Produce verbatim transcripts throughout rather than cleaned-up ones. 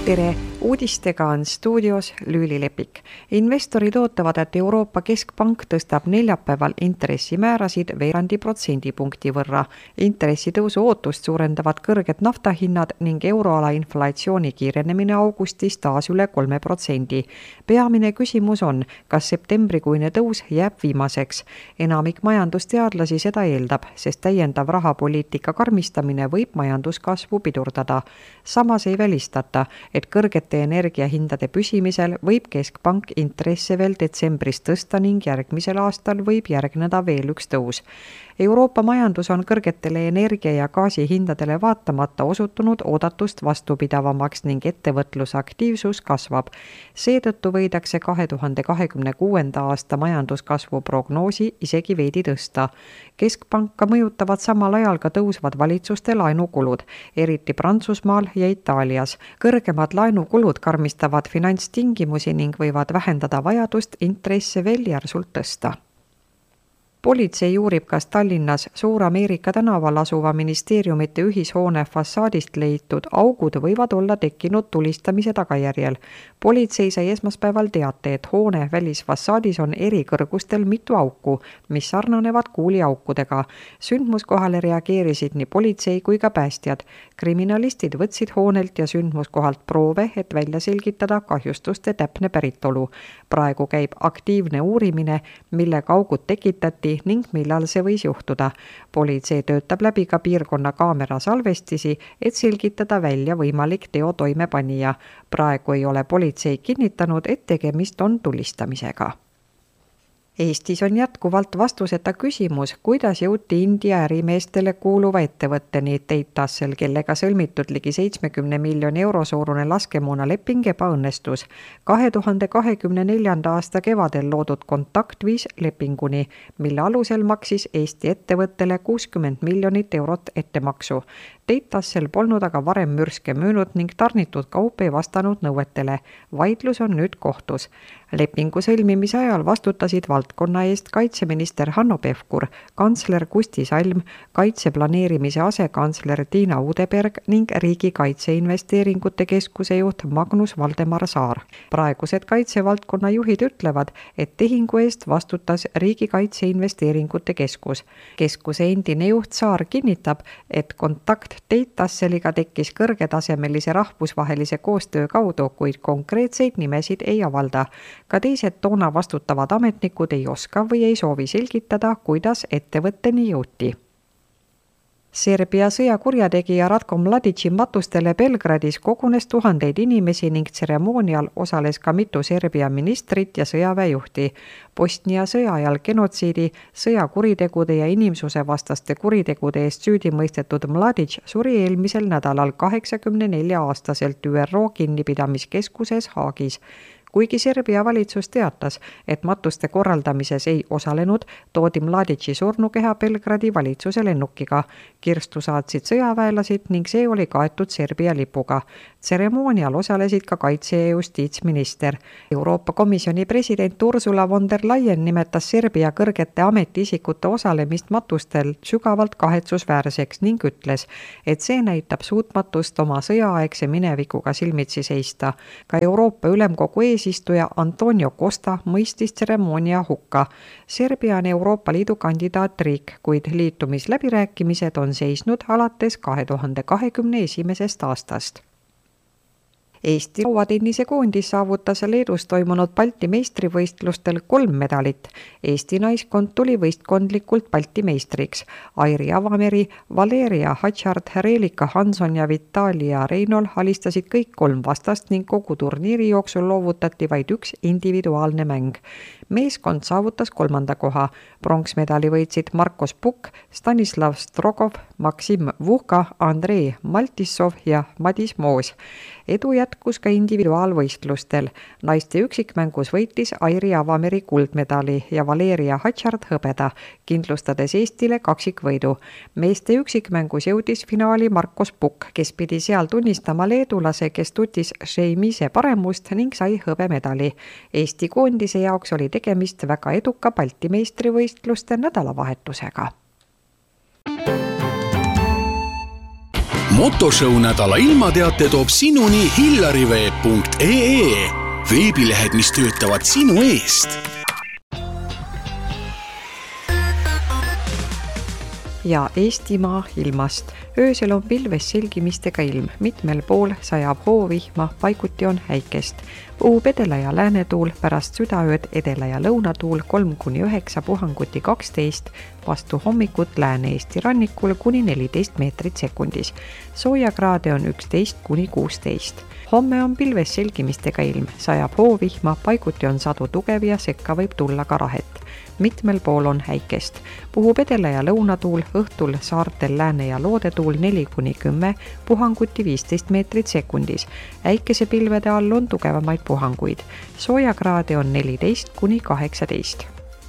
Tere! Uudistega on stuudios Lüüli Lepik. Investorid ootavad, et Euroopa Keskpank tõstab neljapäeval intressimäärasid veerandi protsendipunkti võrra. Intressitõusu ootust suurendavad kõrged naftahinnad ning euroala inflatsiooni kiirenemine augustis taas üle kolme protsendi. Peamine küsimus on, kas septembrikuine tõus jääb viimaseks. Enamik majandusteadlasi seda eeldab, sest täiendav rahapoliitika karmistamine võib majanduskasvu pidurdada. Samas ei välistata, et kõrgete energiahindade püsimisel võib Keskpank intresse veel detsembris tõsta ning järgmisel aastal võib järgneda veel üks tõus. Euroopa majandus on kõrgetele energia- ja gaasihindadele vaatamata osutunud oodatust vastupidavamaks ning ettevõtlusaktiivsus kasvab. Seetõttu võidakse kahe tuhande kahekümne kuuenda aasta majanduskasvu prognoosi isegi veidi tõsta. Keskpanka mõjutavad samal ajal ka tõusvad valitsuste laenukulud, eriti Prantsusmaal ja Itaalias. Kõrgemad laenukulud karmistavad finantstingimusi ning võivad vähendada vajadust intresse veel järsult tõsta. Politsei uurib, kas Tallinnas Suur-Ameerika tänaval asuva ministeeriumite ühishoone fassaadist leitud augud võivad olla tekkinud tulistamise tagajärjel. Politsei sai esmaspäeval teate, et hoone välisfassaadis on eri kõrgustel mitu auku, mis sarnanevad kuuliaukudega. Sündmuskohale reageerisid nii politsei kui ka päästjad. Kriminalistid võtsid hoonelt ja sündmuskohalt proove, et välja selgitada kahjustuste täpne päritolu. Praegu käib aktiivne uurimine, millega augud tekitati ning millal see võis juhtuda. Politsei töötab läbi ka piirkonna kaamera salvestisi, et selgitada välja võimalik teo toimepanija. Praegu ei ole politsei kinnitanud, et tegemist on tulistamisega. Eestis on jätkuvalt vastuseta küsimus, kuidas jõuti India ärimeestele kuuluva ettevõtteni Teitassel, kellega sõlmitud ligi seitsmekümne miljoni euro suurune laskemoona leping ebaõnnestus. kahe tuhande kahekümne neljanda aasta kevadel loodud kontakt viis lepinguni, mille alusel maksis Eesti ettevõttele kuuskümmend miljonit eurot ettemaksu. Teitassel polnud aga varem mürske müünud ning tarnitud kaup ei vastanud nõuetele. Vaidlus on nüüd kohtus. Lepingu sõlmimise ajal vastutasid valdkonna eest kaitseminister Hanno Pevkur, kantsler Kusti Salm, kaitseplaneerimise asekantsler Tiina Udeberg ning Riigi Kaitseinvesteeringute Keskuse juht Magnus Valdemar Saar. Praegused kaitsevaldkonna juhid ütlevad, et tehingu eest vastutas Riigi Kaitseinvesteeringute Keskus. Keskuse endine juht Saar kinnitab, et kontakt Teitasseliga tekkis kõrgetasemelise rahvusvahelise koostöö kaudu, kuid konkreetseid nimesid ei avalda. Ka teised toona vastutavad ametnikud ei oska või ei soovi selgitada, kuidas ettevõtteni jõuti. Serbia sõjakurjategija Ratko Mladići matustele Belgradis kogunes tuhandeid inimesi ning tseremoonial osales ka mitu Serbia ministrit ja sõjaväejuhti. Bosnia sõja ajal genotsiidi, sõjakuritegude ja inimsuse vastaste kuritegude eest süüdi mõistetud Mladić suri eelmisel nädalal kaheksakümne nelja aastaselt Ü R O kinnipidamiskeskuses Haagis. Kuigi Serbia valitsus teatas, et matuste korraldamises ei osalenud, toodi Mladići surnukeha Belgradi valitsuse lennukiga. Kirstu saatsid sõjaväelasid ning see oli kaetud Serbia lipuga. Tseremoonial osalesid ka kaitse- ja justiitsminister. Euroopa Komisjoni president Ursula von der Leyen nimetas Serbia kõrgete ametiisikute osalemist matustel sügavalt kahetsusväärseks ning ütles, et see näitab suutmatust oma sõjaaegse minevikuga silmitsi seista. Ka Euroopa Ülemkogu eesistuja Antonio Costa mõistis tseremoonia hukka. Serbia on Euroopa Liidu kandidaatriik, kuid liitumisläbirääkimised on seisnud alates kahe tuhande kahekümne esimesest aastast. Eesti lauatennise koondis saavutas Leedus toimunud Balti meistrivõistlustel kolm medalit. Eesti naiskond tuli võistkondlikult Balti meistriks. Airi Avameri, Valeria Hatšard, Reelika Hanson ja Vitalia Reinol alistasid kõik kolm vastast ning kogu turniiri jooksul loovutati vaid üks individuaalne mäng. Meeskond saavutas kolmanda koha. Pronksmedali võitsid Markos Pukk, Stanislav Strogov, Maksim Vuhka, Andrei Maltissov ja Madis Moos. Edu jätkus ka individuaalvõistlustel. Naiste üksikmängus võitis Airi Avameri kuldmedali ja Valeria Hatšard hõbeda, kindlustades Eestile kaksikvõidu. Meeste üksikmängus jõudis finaali Markos Pukk, kes pidi seal tunnistama leedulase, kes tutis Šeimise paremust ning sai hõbemedali. Eesti koondise jaoks oli tegemist väga eduka Balti meistrivõistluste nädalavahetusega. Motoshow nädala ilmateate toob sinuni hillariveeb punkt ee. Veebilehed, mis töötavad sinu eest. Ja Eestimaa ilmast. Öösel on pilves selgimistega ilm, mitmel pool sajab hoovihma, paiguti on häikest. Puhub edela- ja läänetuul, pärast südaööd edela- ja lõunatuul kolm kuni üheksa, puhanguti kaksteist, vastu hommikut Lääne-Eesti rannikul kuni neliteist meetrit sekundis. Soojakraade on üksteist kuni kuusteist. Homme on pilves selgimistega ilm, sajab hoovihma, paiguti on sadu tugev ja sekka võib tulla ka rahet. Mitmel pool on häikest. Puhub edela- ja lõunatuul, õhtul saartel lääne- ja loodetuul neli kuni kümme, puhanguti viisteist meetrit sekundis. Äikesepilvede all on tugevamaid puhanguid. Soojakraade on neliteist kuni kaheksateist.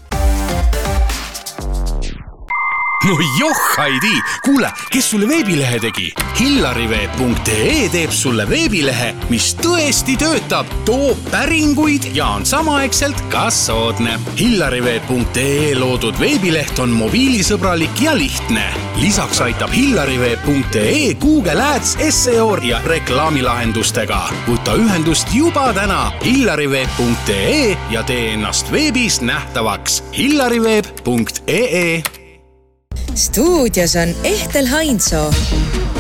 No joh, Heidi! Kuule, kes sulle veebilehe tegi? hillariveeb punkt ee teeb sulle veebilehe, mis tõesti töötab, toob päringuid ja on samaaegselt ka soodne. hillariveeb punkt ee loodud veebileht on mobiilisõbralik ja lihtne. Lisaks aitab hillariveeb punkt ee Google Ads, S E O ja reklaamilahendustega. Võta ühendust juba täna hillariveeb punkt ee ja tee ennast veebis nähtavaks. hillariveeb punkt ee. Stuudios on Ehtel Hainsoo.